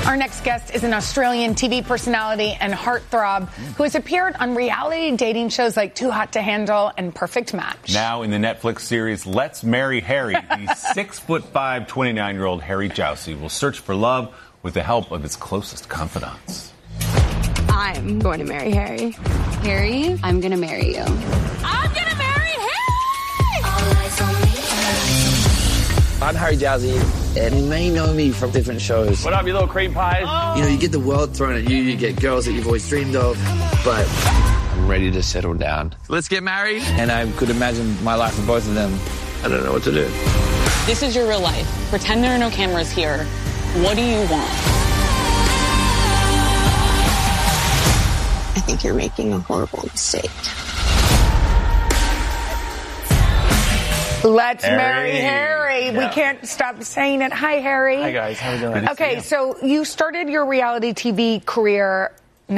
Our next guest is an Australian TV personality and heartthrob who has appeared on reality dating shows like Too Hot to Handle and Perfect Match. Now in the Netflix series Let's Marry Harry, the 6'5", 29-year-old Harry Jowsey will search for love with the help of his closest confidants. I'm going to marry Harry. Harry, I'm going to marry you. I'm going to marry Harry! All eyes on me. I'm Harry Jowsey, and you may know me from different shows. What up, you little cream pies? Oh. You know, you get the world thrown at you, you get girls that you've always dreamed of, but I'm ready to settle down. Let's get married. And I could imagine my life with both of them. I don't know what to do. This is your real life. Pretend there are no cameras here. What do you want? I think you're making a horrible mistake. Let's marry Harry. Yeah. We can't stop saying it. Hi, Harry. Hi, guys. How are you doing? Okay, so you started your reality TV career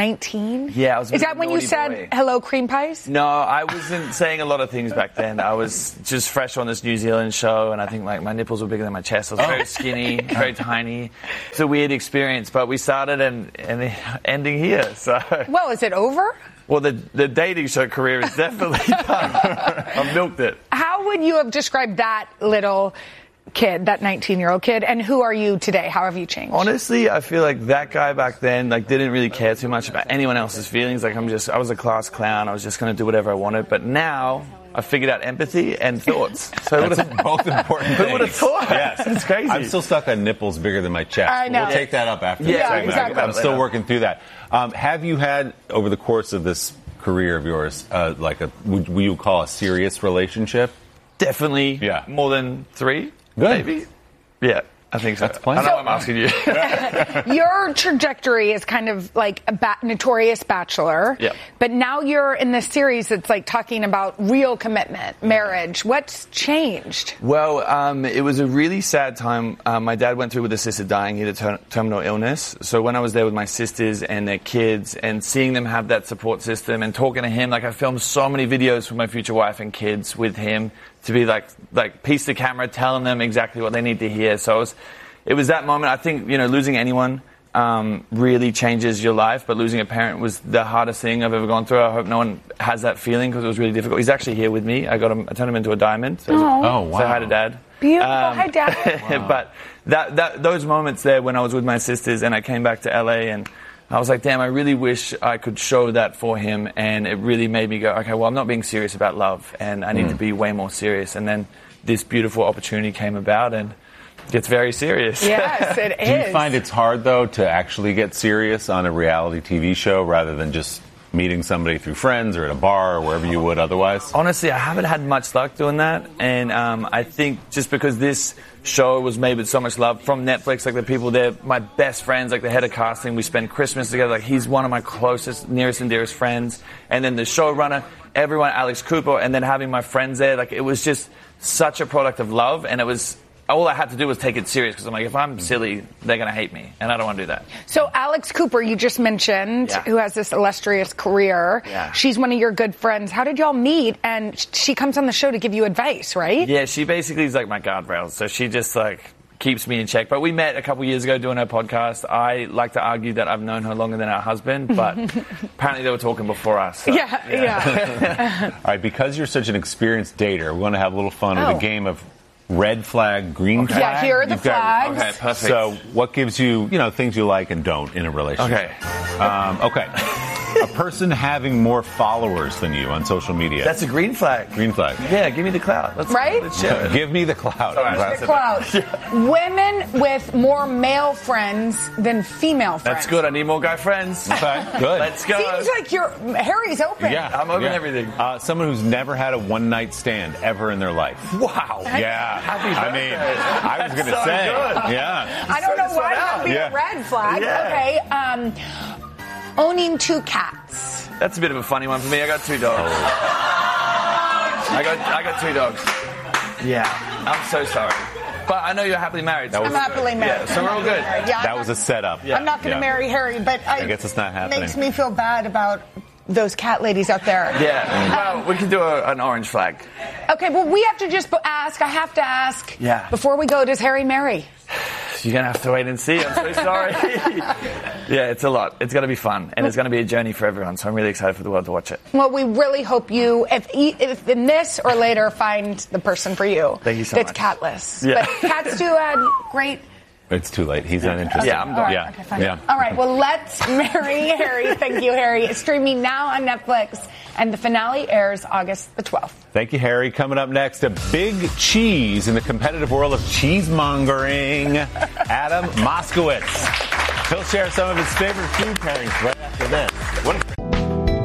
19? Yeah, I was. Is that when you said hello, cream pies? No, I wasn't saying a lot of things back then. I was just fresh on this New Zealand show, and I think like my nipples were bigger than my chest. I was very skinny, very tiny. It's a weird experience, but we started and ending here. So. Well, is it over? Well, the dating show career is definitely done. I've milked it. How would you have described that little kid, that 19-year-old kid, and who are you today? How have you changed? Honestly, I feel like that guy back then didn't really care too much about anyone else's feelings. I was a class clown. I was just going to do whatever I wanted. But now I figured out empathy and thoughts. So that's both important things. Who would have thought? Yes. It's crazy. I'm still stuck on nipples bigger than my chest. I know. We'll take that up after the segment. Exactly. I'm still working through that. Have you had, over the course of this career of yours, would you call a serious relationship? Definitely. Yeah. More than 3. Good. Maybe. Yeah. I think so. That's plenty. I know I'm asking you. Your trajectory is kind of like a notorious bachelor. Yep. But now you're in this series that's like talking about real commitment, marriage. What's changed? Well, it was a really sad time. My dad went through with assisted dying. He had a terminal illness. So when I was there with my sisters and their kids and seeing them have that support system and talking to him, like I filmed so many videos for my future wife and kids with him to be like piece the camera, telling them exactly what they need to hear. So it was that moment. I think, losing anyone really changes your life, but losing a parent was the hardest thing I've ever gone through. I hope no one has that feeling because it was really difficult. He's actually here with me. I turned him into a diamond. So wow. Say hi to Dad. Beautiful. Hi, Dad. Wow. But those moments there when I was with my sisters and I came back to LA and I was like, damn, I really wish I could show that for him. And it really made me go, okay, well, I'm not being serious about love and I need to be way more serious. And then this beautiful opportunity came about and it gets very serious. Yes, it is. Do you find it's hard, though, to actually get serious on a reality TV show rather than just meeting somebody through friends or at a bar or wherever you would otherwise? Honestly, I haven't had much luck doing that. And I think just because this show was made with so much love from Netflix, like the people there, my best friends, like the head of casting, we spend Christmas together. Like he's one of my closest, nearest and dearest friends. And then the showrunner, everyone, Alex Cooper, and then having my friends there, like it was just such a product of love. And it was, all I had to do was take it serious because I'm like, if I'm silly, they're going to hate me. And I don't want to do that. So Alex Cooper, you just mentioned, who has this illustrious career. Yeah. She's one of your good friends. How did y'all meet? And she comes on the show to give you advice, right? Yeah, she basically is like my guardrail. So she just keeps me in check. But we met a couple years ago doing her podcast. I like to argue that I've known her longer than our husband, but apparently they were talking before us. So, yeah. All right, because you're such an experienced dater, we want to have a little fun with a game of red flag, green flag. Yeah, here are the flags. Okay, perfect. So what gives you, things you like and don't in a relationship? Okay. A person having more followers than you on social media. That's a green flag. Green flag. Yeah, give me the clout. Let's share it. Give me the clout. The clout. Women with more male friends than female friends. That's good. I need more guy friends. Okay, good. Let's go. Seems like Harry's open. Yeah, I'm open everything. Someone who's never had a one-night stand ever in their life. Wow. Yeah. Happy birthday. I was going to say. Good. Yeah. I don't know why that would be a red flag. Yeah. Okay. Owning 2 cats. That's a bit of a funny one for me. I got 2 dogs. I got 2 dogs. Yeah. I'm so sorry. But I know you're happily married. I'm happily married. Yeah, so we're all good. Yeah, that was a setup. I'm not going to marry Harry, but I guess it's not happening. It makes me feel bad about those cat ladies out there. Yeah. Well, we can do an orange flag. Okay, well, we have to just ask. I have to ask. Yeah. Before we go, does Harry marry? You're going to have to wait and see. I'm so sorry. Yeah, it's a lot. It's going to be fun, and it's going to be a journey for everyone, so I'm really excited for the world to watch it. Well, we really hope you, if in this or later, find the person for you. Thank you so much. much. That's catless. Yeah. But cats do great... It's too late. He's not interested. Yeah, I'm done. Right, okay, fine. All right, well, Let's Marry Harry. Thank you, Harry. It's streaming now on Netflix, and the finale airs August the 12th. Thank you, Harry. Coming up next, a big cheese in the competitive world of cheesemongering. Adam Moskowitz. He'll share some of his favorite food pairings right after this. What